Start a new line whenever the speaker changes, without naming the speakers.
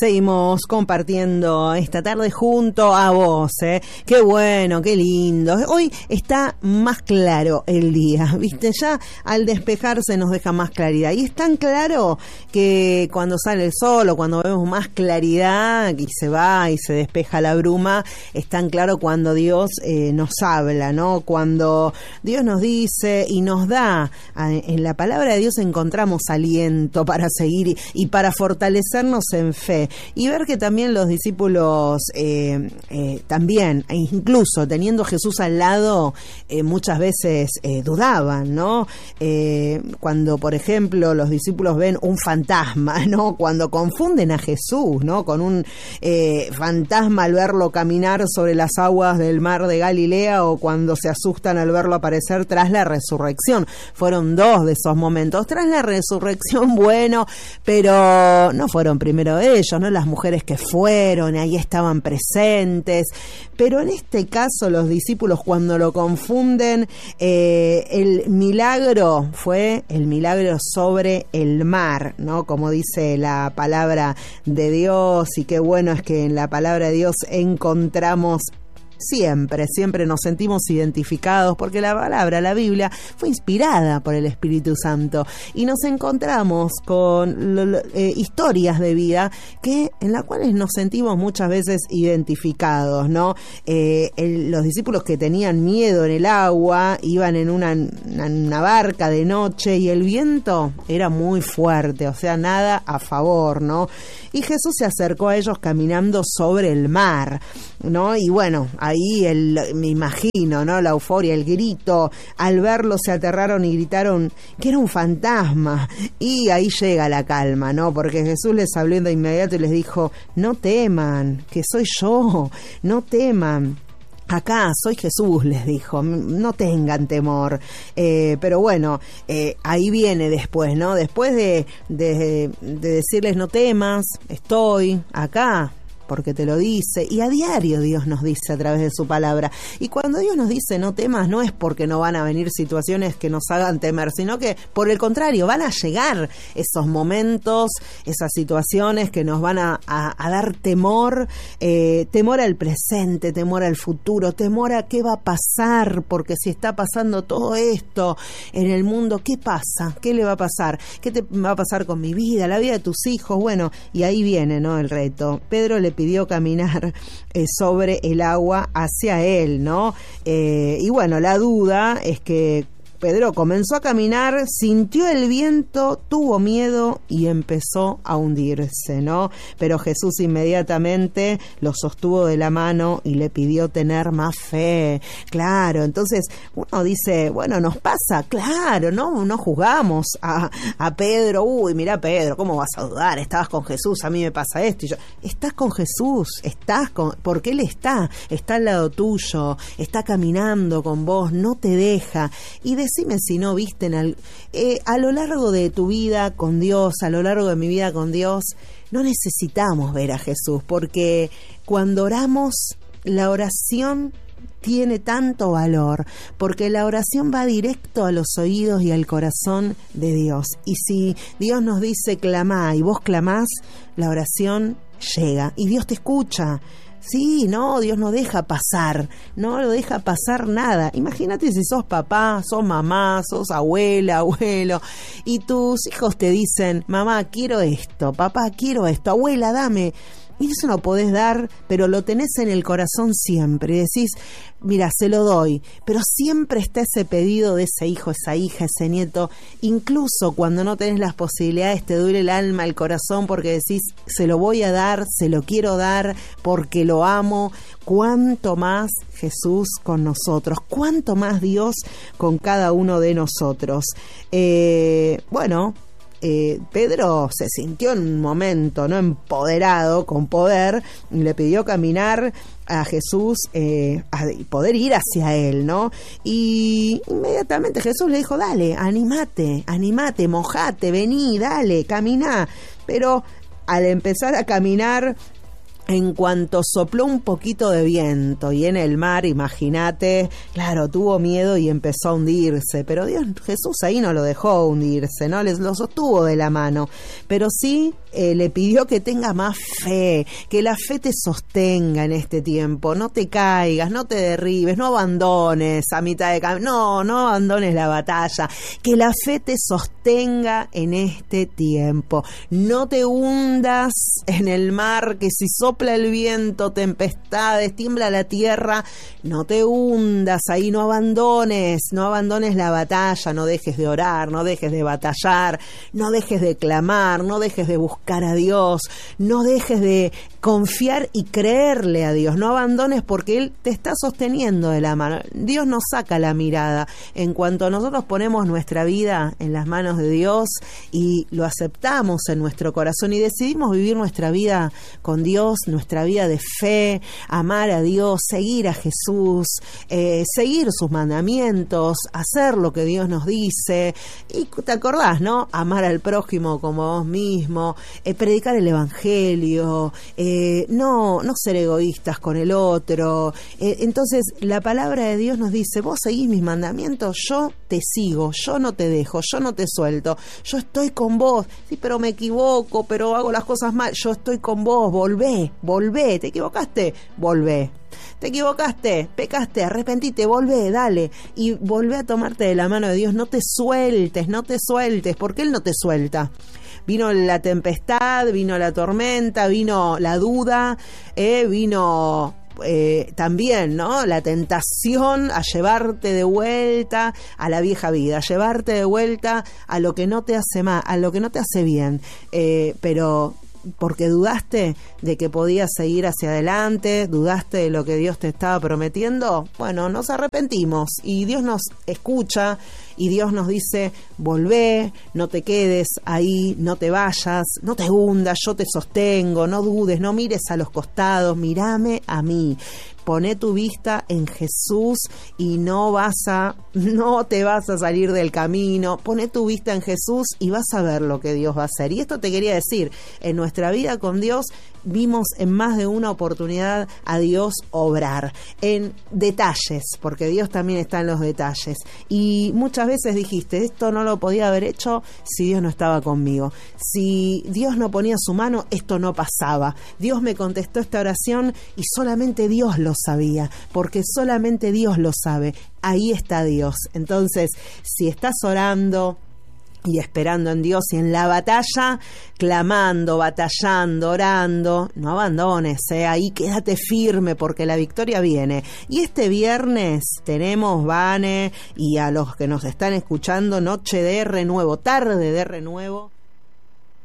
Seguimos compartiendo esta tarde junto a vos, Qué bueno, qué lindo. Hoy está más claro el día, ¿viste? Ya al despejarse nos deja más claridad. Y es tan claro que cuando sale el sol o cuando vemos más claridad y se va y se despeja la bruma, es tan claro cuando Dios nos habla, ¿no? Cuando Dios nos dice y nos da, en la palabra de Dios encontramos aliento para seguir y para fortalecernos en fe. Y ver que también los discípulos también, incluso teniendo a Jesús al lado, muchas veces dudaban, ¿no? Cuando, por ejemplo, los discípulos ven un fantasma, ¿no? Cuando confunden a Jesús, ¿no? Con un fantasma al verlo caminar sobre las aguas del mar de Galilea, o cuando se asustan al verlo aparecer tras la resurrección. Fueron dos de esos momentos. Tras la resurrección, bueno, pero no fueron primero ellos, ¿no? Las mujeres que fueron, ahí estaban presentes, pero en este caso los discípulos, cuando lo confunden, el milagro fue el milagro sobre el mar, ¿no? Como dice la palabra de Dios, y qué bueno es que en la palabra de Dios encontramos siempre nos sentimos identificados, porque la palabra, la Biblia, fue inspirada por el Espíritu Santo, y nos encontramos con historias de vida en las cuales nos sentimos muchas veces identificados, ¿no? Los discípulos que tenían miedo en el agua, iban en una barca de noche y el viento era muy fuerte, o sea, nada a favor, ¿no? Y Jesús se acercó a ellos caminando sobre el mar, ¿no? Y bueno, ahí me imagino, ¿no? La euforia, el grito, al verlo se aterraron y gritaron que era un fantasma, y ahí llega la calma, ¿no? Porque Jesús les habló de inmediato y les dijo: no teman, que soy yo, no teman. Acá soy Jesús, les dijo, no tengan temor. Pero bueno, ahí viene después, ¿no? Después de decirles no temas, estoy acá, porque te lo dice, y a diario Dios nos dice a través de su palabra. Y cuando Dios nos dice no temas, no es porque no van a venir situaciones que nos hagan temer, sino que por el contrario, van a llegar esos momentos, esas situaciones que nos van a dar temor, temor al presente, temor al futuro, temor a qué va a pasar, porque si está pasando todo esto en el mundo, ¿qué pasa? ¿Qué le va a pasar? ¿Qué te va a pasar con mi vida, la vida de tus hijos? Bueno, y ahí viene, ¿no? El reto. Pedro le pidió caminar sobre el agua hacia él, ¿no? Y bueno, la duda es que Pedro comenzó a caminar, sintió el viento, tuvo miedo y empezó a hundirse, ¿no? Pero Jesús inmediatamente lo sostuvo de la mano y le pidió tener más fe. Claro, entonces uno dice, bueno, nos pasa, claro, no juzgamos a Pedro. Uy, mira Pedro, ¿cómo vas a dudar? Estabas con Jesús, a mí me pasa esto. Y yo, estás con Jesús, porque Él está al lado tuyo, está caminando con vos, no te deja. Y decime si no viste a lo largo de tu vida con Dios, a lo largo de mi vida con Dios, no necesitamos ver a Jesús, porque cuando oramos, la oración tiene tanto valor, porque la oración va directo a los oídos y al corazón de Dios. Y si Dios nos dice clamá y vos clamás, la oración llega y Dios te escucha. Sí, no, Dios no deja pasar, no lo deja pasar nada. Imagínate si sos papá, sos mamá, sos abuela, abuelo, y tus hijos te dicen, mamá, quiero esto, papá, quiero esto, abuela, dame. Y eso no podés dar, pero lo tenés en el corazón siempre. Y decís, mira, se lo doy. Pero siempre está ese pedido de ese hijo, esa hija, ese nieto. Incluso cuando no tenés las posibilidades, te duele el alma, el corazón, porque decís, se lo voy a dar, se lo quiero dar, porque lo amo. Cuánto más Jesús con nosotros, cuánto más Dios con cada uno de nosotros. Bueno, Pedro se sintió en un momento, ¿no?, empoderado, con poder, y le pidió caminar a Jesús, a poder ir hacia él, ¿no? Y inmediatamente Jesús le dijo, dale, animate, mojate, vení, dale, caminá. Pero al empezar a caminar, en cuanto sopló un poquito de viento y en el mar, imagínate, claro, tuvo miedo y empezó a hundirse, pero Jesús ahí no lo dejó hundirse, ¿no? Lo sostuvo de la mano, pero sí le pidió que tenga más fe, que la fe te sostenga en este tiempo, no te caigas, no te derribes, no abandones a mitad de camino, no abandones la batalla, que la fe te sostenga en este tiempo, no te hundas en el mar, que si sopla el viento, tempestades, tiembla la tierra, no te hundas ahí, no abandones la batalla, no dejes de orar, no dejes de batallar, no dejes de clamar, no dejes de buscar a Dios, no dejes de confiar y creerle a Dios, no abandones porque Él te está sosteniendo de la mano. Dios nos saca la mirada. En cuanto nosotros ponemos nuestra vida en las manos de Dios y lo aceptamos en nuestro corazón y decidimos vivir nuestra vida con Dios, nuestra vida de fe, amar a Dios, seguir a Jesús, seguir sus mandamientos, hacer lo que Dios nos dice, y te acordás, ¿no? Amar al prójimo como vos mismo, predicar el evangelio, no ser egoístas con el otro. Entonces la palabra de Dios nos dice: vos seguís mis mandamientos, yo te sigo, yo no te dejo, yo no te suelto, yo estoy con vos. Sí, pero me equivoco, pero hago las cosas mal, yo estoy con vos, volvé, ¿te equivocaste? Volvé. Te equivocaste, pecaste, arrepentite, volvé, dale, y volvé a tomarte de la mano de Dios. No te sueltes, porque Él no te suelta. Vino la tempestad, vino la tormenta, vino la duda, vino también, ¿no?, la tentación a llevarte de vuelta a la vieja vida, a llevarte de vuelta a lo que no te hace mal, a lo que no te hace bien, pero porque dudaste de que podías seguir hacia adelante, dudaste de lo que Dios te estaba prometiendo, bueno, nos arrepentimos y Dios nos escucha y Dios nos dice: volvé, no te quedes ahí, no te vayas, no te hundas, yo te sostengo, no dudes, no mires a los costados, mírame a mí. Poné tu vista en Jesús y no te vas a salir del camino. Poné tu vista en Jesús y vas a ver lo que Dios va a hacer. Y esto te quería decir, en nuestra vida con Dios vimos en más de una oportunidad a Dios obrar en detalles, porque Dios también está en los detalles. Y muchas veces dijiste: esto no lo podía haber hecho si Dios no estaba conmigo. Si Dios no ponía su mano, esto no pasaba. Dios me contestó esta oración y solamente Dios lo sabía, porque solamente Dios lo sabe. Ahí está Dios. Entonces, si estás orando y esperando en Dios y en la batalla, clamando, batallando, orando, no abandones, ahí quédate firme porque la victoria viene. Y este viernes tenemos, Vane, y a los que nos están escuchando, noche de renuevo, tarde de renuevo.